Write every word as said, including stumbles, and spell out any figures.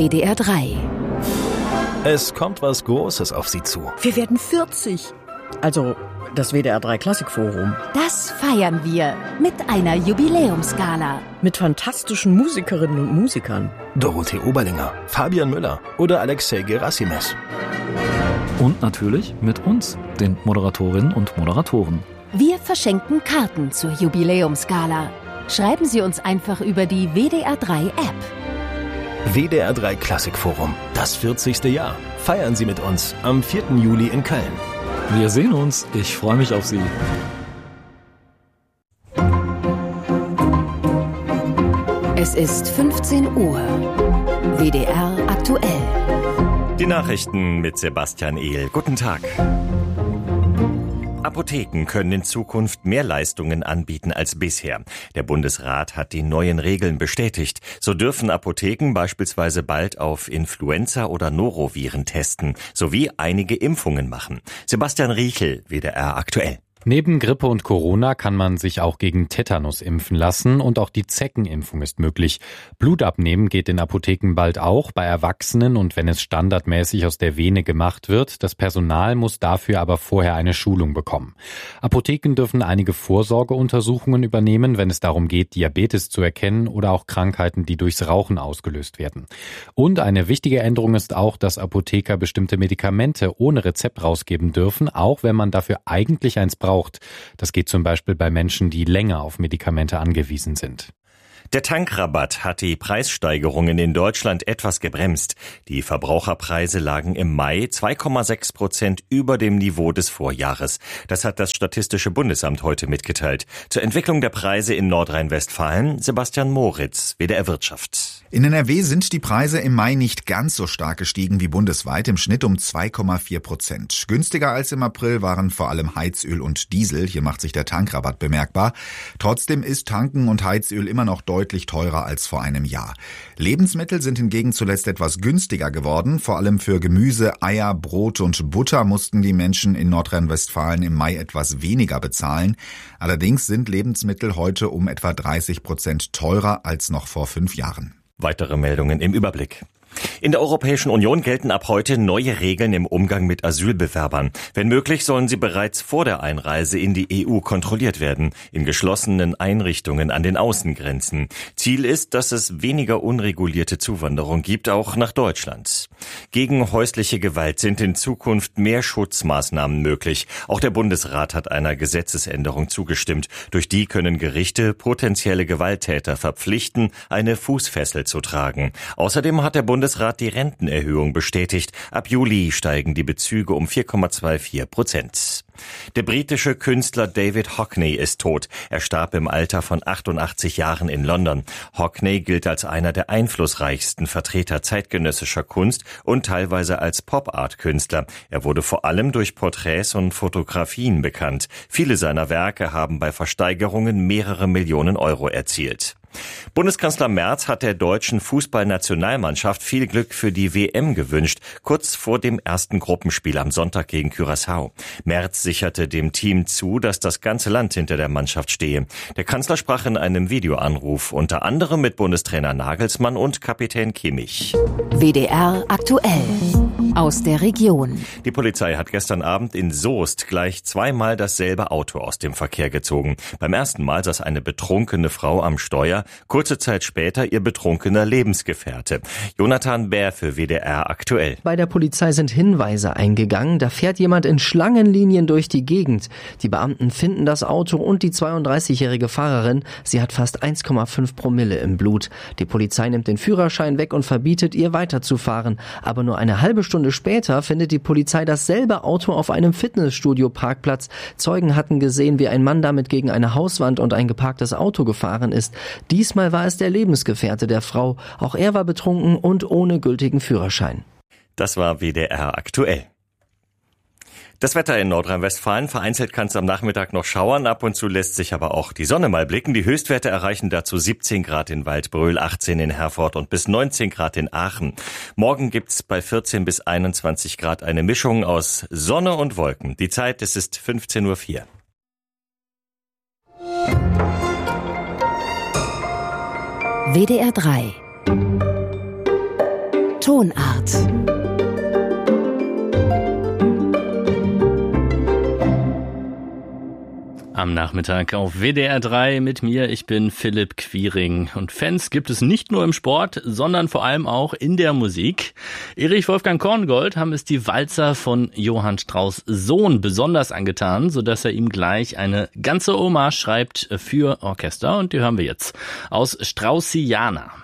W D R drei. Es kommt was Großes auf Sie zu. Wir werden vierzig. Also das W D R drei Klassikforum. Das feiern wir mit einer Jubiläumsgala. Mit fantastischen Musikerinnen und Musikern. Dorothee Oberlinger, Fabian Müller oder Alexei Gerassimes. Und natürlich mit uns, den Moderatorinnen und Moderatoren. Wir verschenken Karten zur Jubiläumsgala. Schreiben Sie uns einfach über die W D R drei App. W D R drei Klassikforum, das vierzigste Jahr. Feiern Sie mit uns am vierten Juli in Köln. Wir sehen uns. Ich freue mich auf Sie. Es ist fünfzehn Uhr. W D R aktuell. Die Nachrichten mit Sebastian Ehl. Guten Tag. Apotheken können in Zukunft mehr Leistungen anbieten als bisher. Der Bundesrat hat die neuen Regeln bestätigt. So dürfen Apotheken beispielsweise bald auf Influenza- oder Noroviren testen, sowie einige Impfungen machen. Sebastian Riechel, W D R aktuell. Neben Grippe und Corona kann man sich auch gegen Tetanus impfen lassen und auch die Zeckenimpfung ist möglich. Blut abnehmen geht in Apotheken bald auch, bei Erwachsenen und wenn es standardmäßig aus der Vene gemacht wird. Das Personal muss dafür aber vorher eine Schulung bekommen. Apotheken dürfen einige Vorsorgeuntersuchungen übernehmen, wenn es darum geht, Diabetes zu erkennen oder auch Krankheiten, die durchs Rauchen ausgelöst werden. Und eine wichtige Änderung ist auch, dass Apotheker bestimmte Medikamente ohne Rezept rausgeben dürfen, auch wenn man dafür eigentlich eins braucht. Das geht zum Beispiel bei Menschen, die länger auf Medikamente angewiesen sind. Der Tankrabatt hat die Preissteigerungen in Deutschland etwas gebremst. Die Verbraucherpreise lagen im Mai zwei Komma sechs Prozent über dem Niveau des Vorjahres. Das hat das Statistische Bundesamt heute mitgeteilt. Zur Entwicklung der Preise in Nordrhein-Westfalen, Sebastian Moritz, W D R Wirtschaft. In N R W sind die Preise im Mai nicht ganz so stark gestiegen wie bundesweit, im Schnitt um zwei Komma vier Prozent. Günstiger als im April waren vor allem Heizöl und Diesel. Hier macht sich der Tankrabatt bemerkbar. Trotzdem ist Tanken und Heizöl immer noch deutlich teurer als vor einem Jahr. Lebensmittel sind hingegen zuletzt etwas günstiger geworden. Vor allem für Gemüse, Eier, Brot und Butter mussten die Menschen in Nordrhein-Westfalen im Mai etwas weniger bezahlen. Allerdings sind Lebensmittel heute um etwa dreißig Prozent teurer als noch vor fünf Jahren. Weitere Meldungen im Überblick. In der Europäischen Union gelten ab heute neue Regeln im Umgang mit Asylbewerbern. Wenn möglich, sollen sie bereits vor der Einreise in die E U kontrolliert werden, in geschlossenen Einrichtungen an den Außengrenzen. Ziel ist, dass es weniger unregulierte Zuwanderung gibt, auch nach Deutschland. Gegen häusliche Gewalt sind in Zukunft mehr Schutzmaßnahmen möglich. Auch der Bundesrat hat einer Gesetzesänderung zugestimmt. Durch die können Gerichte potenzielle Gewalttäter verpflichten, eine Fußfessel zu tragen. Außerdem hat der Bundesrat Bundesrat die Rentenerhöhung bestätigt. Ab Juli steigen die Bezüge um vier Komma vierundzwanzig Prozent. Der britische Künstler David Hockney ist tot. Er starb im Alter von achtundachtzig Jahren in London. Hockney gilt als einer der einflussreichsten Vertreter zeitgenössischer Kunst und teilweise als Pop-Art-Künstler. Er wurde vor allem durch Porträts und Fotografien bekannt. Viele seiner Werke haben bei Versteigerungen mehrere Millionen Euro erzielt. Bundeskanzler Merz hat der deutschen Fußballnationalmannschaft viel Glück für die W M gewünscht, kurz vor dem ersten Gruppenspiel am Sonntag gegen Curaçao. Merz sicherte dem Team zu, dass das ganze Land hinter der Mannschaft stehe. Der Kanzler sprach in einem Videoanruf unter anderem mit Bundestrainer Nagelsmann und Kapitän Kimmich. W D R aktuell. Aus der Region. Die Polizei hat gestern Abend in Soest gleich zweimal dasselbe Auto aus dem Verkehr gezogen. Beim ersten Mal saß eine betrunkene Frau am Steuer, kurze Zeit später ihr betrunkener Lebensgefährte. Jonathan Bär für W D R aktuell. Bei der Polizei sind Hinweise eingegangen. Da fährt jemand in Schlangenlinien durch die Gegend. Die Beamten finden das Auto und die zweiunddreißigjährige Fahrerin. Sie hat fast eins Komma fünf Promille im Blut. Die Polizei nimmt den Führerschein weg und verbietet ihr weiterzufahren. Aber nur eine halbe Stunde später findet die Polizei dasselbe Auto auf einem Fitnessstudio-Parkplatz. Zeugen hatten gesehen, wie ein Mann damit gegen eine Hauswand und ein geparktes Auto gefahren ist. Diesmal war es der Lebensgefährte der Frau. Auch er war betrunken und ohne gültigen Führerschein. Das war W D R aktuell. Das Wetter in Nordrhein-Westfalen. Vereinzelt kann es am Nachmittag noch schauern. Ab und zu lässt sich aber auch die Sonne mal blicken. Die Höchstwerte erreichen dazu siebzehn Grad in Waldbröl, achtzehn in Herford und bis neunzehn Grad in Aachen. Morgen gibt's bei vierzehn bis einundzwanzig Grad eine Mischung aus Sonne und Wolken. Die Zeit, es ist fünfzehn Uhr vier. W D R drei. Tonart. Am Nachmittag auf W D R drei mit mir, ich bin Philipp Quiring. Und Fans gibt es nicht nur im Sport, sondern vor allem auch in der Musik. Erich Wolfgang Korngold haben es die Walzer von Johann Strauss' Sohn besonders angetan, sodass er ihm gleich eine ganze Hommage schreibt für Orchester. Und die hören wir jetzt aus Straussiana.